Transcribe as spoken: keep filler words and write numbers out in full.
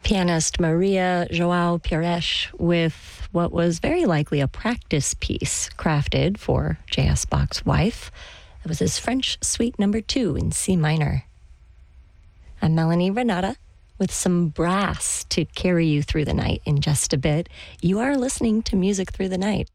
Pianist Maria Joao Pires with what was very likely a practice piece crafted for J S. Bach's wife. It was his French Suite Number Two in C minor. I'm Melanie Renata with some brass to carry you through the night in just a bit. You are listening to Music Through the Night.